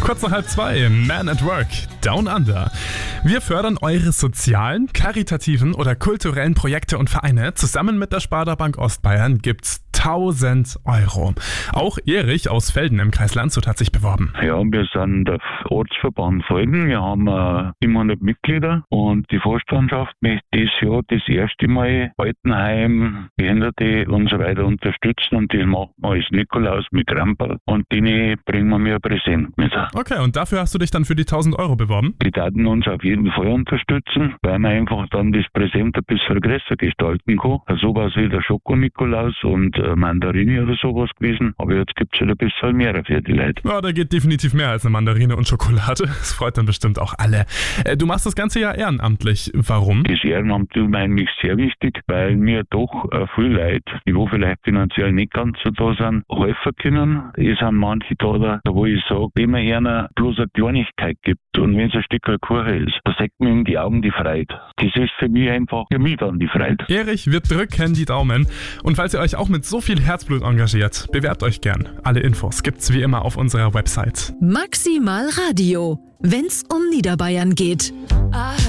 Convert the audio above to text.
Kurz nach 1:30, Man at Work, Down Under. Wir fördern eure sozialen, karitativen oder kulturellen Projekte und Vereine. Zusammen mit der Sparda-Bank Ostbayern gibt's 1.000 Euro. Auch Erich aus Velden im Kreis Landshut hat sich beworben. Ja, wir sind der Ortsverband Velden. Wir haben 700 Mitglieder und die Vorstandschaft möchte dieses Jahr das erste Mal Altenheim, Behinderte und so weiter unterstützen und das machen wir als Nikolaus mit Kramperl und denen bringen wir ein Präsent mit. Okay, und dafür hast du dich dann für die 1.000 Euro beworben? Die werden uns auf jeden Fall unterstützen, weil man einfach dann das Präsent ein bisschen größer gestalten kann. Sowas wie der Schoko-Nikolaus und Mandarine oder sowas gewesen, aber jetzt gibt es halt ein bisschen mehr für die Leute. Ja, da geht definitiv mehr als eine Mandarine und Schokolade. Das freut dann bestimmt auch alle. Du machst das Ganze ja ehrenamtlich. Warum? Das Ehrenamt ist mir eigentlich sehr wichtig, weil mir doch viele Leute, die wo vielleicht finanziell nicht ganz so da sind, helfen können. Es sind manche da, wo ich sage, wenn man einer bloß eine Kleinigkeit gibt und wenn es ein Stück Kuchen ist, da sagt man ihm die Augen die Freude. Das ist für mich einfach dann die Freude. Erich, wir drücken die Daumen. Und falls ihr euch auch mit so viel Herzblut engagiert, bewerbt euch gern. Alle Infos gibt's wie immer auf unserer Website. Maximal Radio, wenn's um Niederbayern geht.